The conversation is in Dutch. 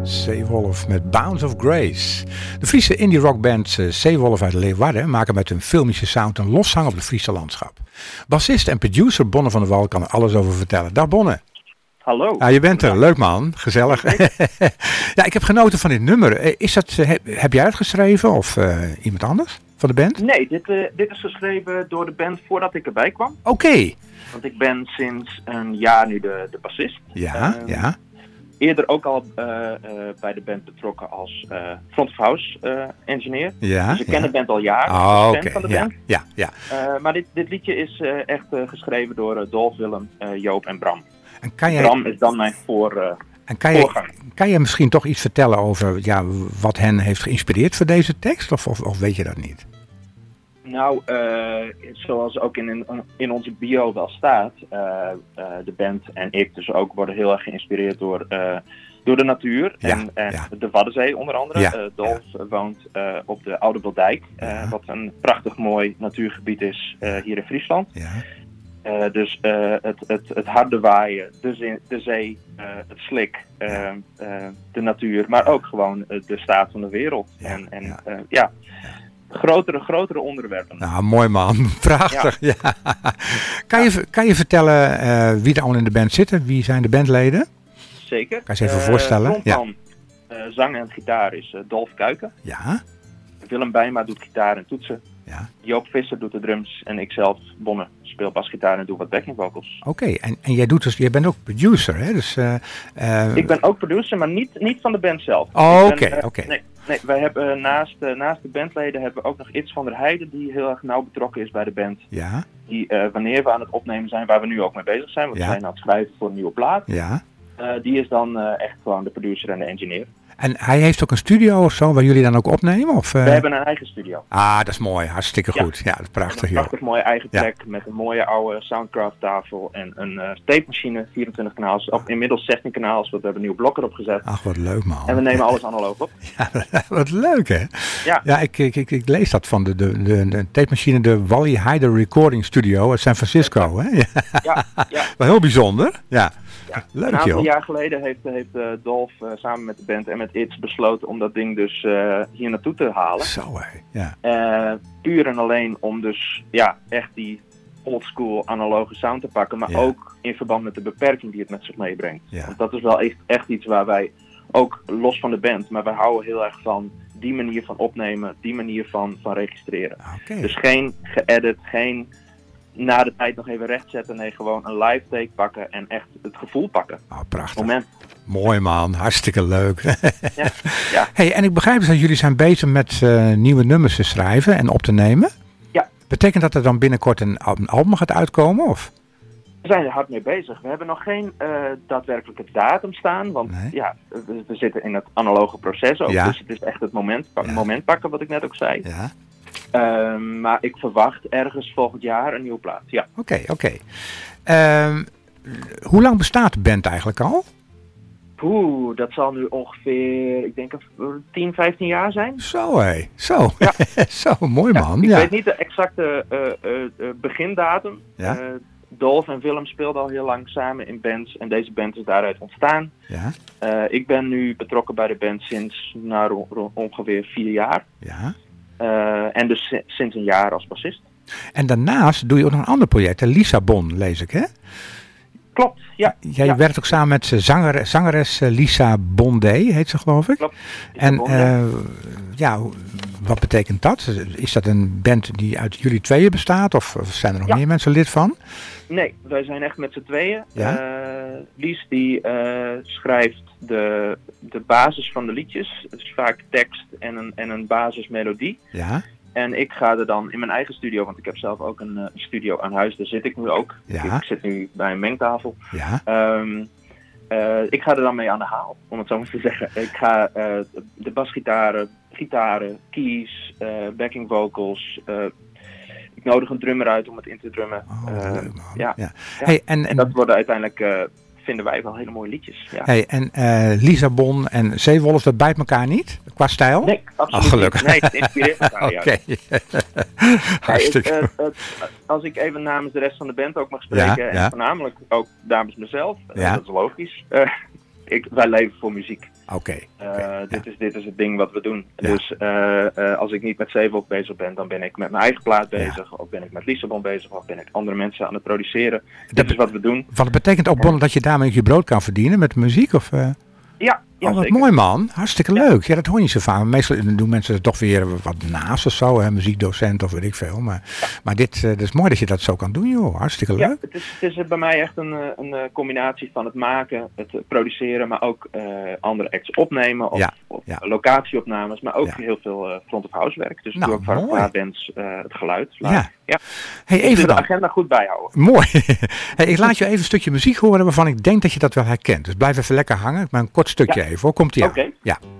Zeewolf met Bounce of Grace. De Friese indie rockband Zeewolf uit Leeuwarden maken met hun filmische sound een loszang op het Friese landschap. Bassist en producer Bonne van der Wal kan er alles over vertellen. Dag Bonne. Hallo. Ja, je bent er. Leuk man. Gezellig. Ja, ik heb genoten van dit nummer. Heb jij het geschreven of iemand anders van de band? Nee, dit is geschreven door de band voordat ik erbij kwam. Oké. Want ik ben sinds een jaar nu de bassist. Ja. Eerder ook al bij de band betrokken als front of house engineer. Ja, dus ik ken de band al jaren. Oké. Van de band. Ja. Maar dit liedje is echt geschreven door Dolf, Willem, Joop en Bram. En Bram is dan mijn voorganger. Kan je misschien toch iets vertellen over wat hen heeft geïnspireerd voor deze tekst? Of weet je dat niet? Nou, zoals ook in onze bio wel staat, de band en ik dus ook worden heel erg geïnspireerd door de natuur en de Waddenzee onder andere. Dolf woont op de Oude Wildijk, wat een prachtig mooi natuurgebied is hier in Friesland. Ja. Dus het harde waaien, de zee, het slik, de natuur, maar ook gewoon de staat van de wereld. Grotere onderwerpen. Nou, mooi man. Prachtig. Ja. Kan je vertellen wie er allemaal in de band zitten? Wie zijn de bandleden? Zeker. Kan je je even voorstellen? Frontman, zang en gitaar is Dolf Kuiken. Ja. Willem Bijma doet gitaar en toetsen. Ja. Joop Visser doet de drums en ikzelf, Bonne, speel basgitaar en doe wat backing vocals. Oké, en jij bent ook producer, hè? Dus, ik ben ook producer, maar niet van de band zelf. Oké. Nee, wij hebben naast de bandleden hebben we ook nog Its van der Heijden, die heel erg nauw betrokken is bij de band. Ja. Die wanneer we aan het opnemen zijn, waar we nu ook mee bezig zijn, want we zijn aan het schrijven voor een nieuwe plaat. Ja. Die is dan echt gewoon de producer en de engineer. En hij heeft ook een studio of zo, waar jullie dan ook opnemen? Of, We hebben een eigen studio. Ah, dat is mooi. Hartstikke goed. Ja, dat is prachtig. Een prachtig mooie eigen track met een mooie oude Soundcraft tafel en een tapemachine, 24 kanaals, of inmiddels 16 kanaals, want we hebben een nieuw blok erop gezet. Ach, wat leuk man. En we nemen alles analoog op. Ja, wat leuk hè? Ja, ik lees dat van de tapemachine, de Wally Heider Recording Studio uit San Francisco. Hè? Ja. Wel heel bijzonder. Ja. Leuk, een aantal joh. jaar geleden heeft Dolf samen met de band en met Its besloten om dat ding dus hier naartoe te halen. Zo hé, ja. Puur en alleen om dus echt die oldschool analoge sound te pakken, maar ook in verband met de beperking die het met zich meebrengt. Ja. Want dat is wel echt iets waar wij ook los van de band, maar wij houden heel erg van die manier van opnemen, die manier van registreren. Okay. Dus geen geëdit, geen na de tijd nog even rechtzetten. Nee, gewoon een live take pakken en echt het gevoel pakken. Oh, prachtig. Moment. Mooi man, hartstikke leuk. Ja. Hey, en ik begrijp dus dat jullie zijn bezig met nieuwe nummers te schrijven en op te nemen. Ja. Betekent dat er dan binnenkort een album gaat uitkomen? Of? We zijn er hard mee bezig. We hebben nog geen daadwerkelijke datum staan. Want we zitten in het analoge proces ook. Dus het is echt het moment pakken wat ik net ook zei. Ja. Maar ik verwacht ergens volgend jaar een nieuwe plaat. Ja. Oké. Hoe lang bestaat de band eigenlijk al? Dat zal nu ongeveer, ik denk 10, 15 jaar zijn. Zo hé, zo. Ja. Zo, mooi man. Ik weet niet de exacte begindatum. Ja. Dolf en Willem speelden al heel lang samen in bands en deze band is daaruit ontstaan. Ja. Ik ben nu betrokken bij de band sinds ongeveer 4 jaar. Ja. En dus sinds een jaar als bassist. En daarnaast doe je ook nog een ander project, Lissabon, lees ik hè? Klopt, ja. Jij werkt ook samen met zangeres Lisa Bondé, heet ze geloof ik. Klopt. En wat betekent dat? Is dat een band die uit jullie tweeën bestaat of zijn er nog meer mensen lid van? Nee, wij zijn echt met z'n tweeën. Ja? Lies die schrijft de basis van de liedjes. Dus vaak tekst en een basismelodie. Ja. En ik ga er dan in mijn eigen studio, want ik heb zelf ook een studio aan huis. Daar zit ik nu ook. Ja. Ik zit nu bij een mengtafel. Ja. Ik ga er dan mee aan de haal, om het zo maar te zeggen. Ik ga de basgitaren, gitaren, keys, backing vocals. Ik nodig een drummer uit om het in te drummen. Ja. Hey, en dat worden uiteindelijk, vinden wij wel hele mooie liedjes. Ja. Hey, en Lissabon en Zeewolf, dat bijt elkaar niet? Qua stijl? Nee, absoluut gelukkig. niet. Nee, het inspireert elkaar. Oké. Hartstikke. Als ik even namens de rest van de band ook mag spreken, en voornamelijk ook namens mezelf, dat is logisch. wij leven voor muziek. Oké. Dit is het ding wat we doen. Ja. Dus als ik niet met Zeewolf bezig ben, dan ben ik met mijn eigen plaat bezig. Of ben ik met Lissabon bezig. Of ben ik andere mensen aan het produceren. Dit is wat we doen. Wat betekent ook, Bonne, dat je daarmee je brood kan verdienen met muziek? Of, Ja, wat zeker. Mooi man. Hartstikke leuk. Ja, dat hoor je niet zo vaak. Meestal doen mensen er toch weer wat naast of zo. Hè? Muziekdocent of weet ik veel. Maar dit is mooi dat je dat zo kan doen, joh. Hartstikke leuk. Ja, het is bij mij echt een combinatie van het maken, het produceren, maar ook andere acts opnemen of locatieopnames. Maar ook heel veel front-of-house werk. Dus ik doe ook vaak plaatbands het geluid. Ja. Ja. Hey, even dus de dan. agenda goed bijhouden. Mooi. Hey, ik laat je even een stukje muziek horen waarvan ik denk dat je dat wel herkent. Dus blijf even lekker hangen. Maar een kort stukje even hoor. Komt-ie aan. Oké. Ja.